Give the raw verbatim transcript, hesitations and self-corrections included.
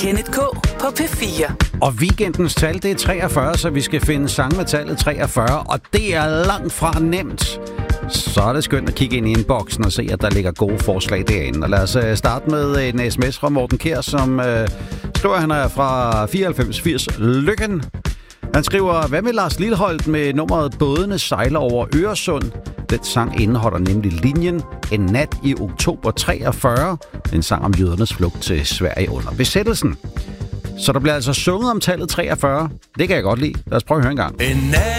Kenneth K. på P fire. Og weekendens tal, det er treogfyrre, så vi skal finde sange med tallet treogfyrre, og det er langt fra nemt. Så er det skønt at kigge ind i inboxen og se, at der ligger gode forslag derinde. Og lad os uh, starte med en sms fra Morten Kjær, som uh, skriver, han er fra fireoghalvfems firs Lykken. Han skriver, hvad med Lars Lilholt med nummeret Bådene sejler over Øresund? Den sang indeholder nemlig linjen En nat i oktober treogfyrre. En sang om jødernes flugt til Sverige under besættelsen. Så der bliver altså sunget om tallet treogfyrre. Det kan jeg godt lide. Lad os prøve at høre en gang. En nat